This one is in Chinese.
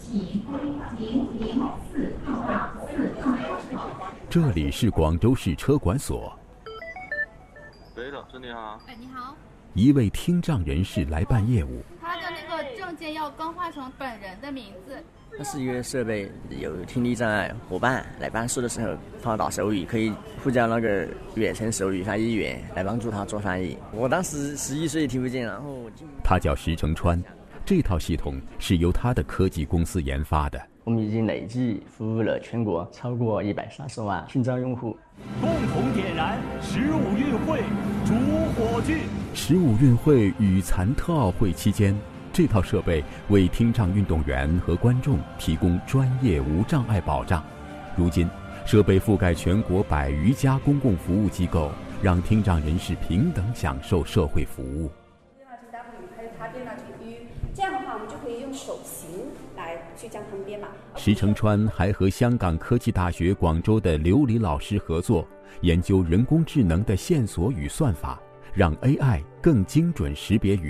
这里是广州市车管所。 喂，老师你好。 哎，你好。 一位听障人士来办业务， 他的那个证件要更换成本人的名字。 它是一个设备，有听力障碍伙伴来办事的时候放到手语，可以呼叫那个远程手语翻译员来帮助他做翻译。我当时11岁听不见，然后他叫石成川，这套系统是由他的科技公司研发的。 我们已经累计服务了全国超过130万听障用户。 共同点燃15运会主火炬。 15运会与残特奥会期间，这套设备为听障运动员和观众提供专业无障碍保障。如今，设备覆盖全国100余家公共服务机构，让听障人士平等享受社会服务。 变化成 W， 还有它变化成 U， 这样的话，我们就可以用手型来去将它们编码。 石成川还和香港科技大学广州的刘黎老师合作，研究人工智能的线索与算法，让 AI 更精准识别语